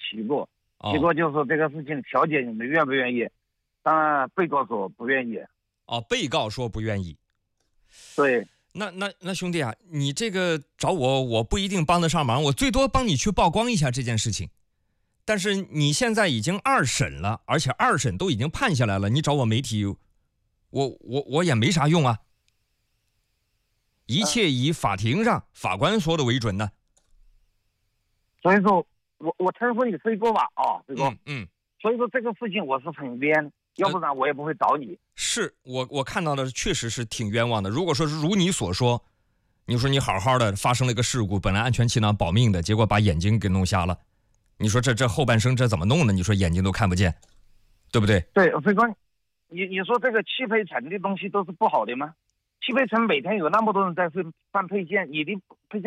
起过，起过就是说这个事情调解你们愿不愿意？当然被告说不愿意。 被告说不愿意。 对。 那兄弟啊，你这个找我不一定帮得上忙，我最多帮你去曝光一下这件事情。但是你现在已经2审了，而且2审都已经判下来了，你找我媒体，我也没啥用啊。一切以法庭上法官说的为准呢。 所以说我称呼你飞哥吧，飞哥。所以说这个事情我是很冤，要不然我也不会找你。 是我看到的确实是挺冤枉的。如果说是如你所说，你说你好好的发生了一个事故，本来安全气囊保命的，结果把眼睛给弄瞎了，你说这后半生这怎么弄呢？你说眼睛都看不见，对不对？ 对，飞哥，你说这个汽配城的东西都是不好的吗？汽配城每天有那么多人在犯配件，你的配件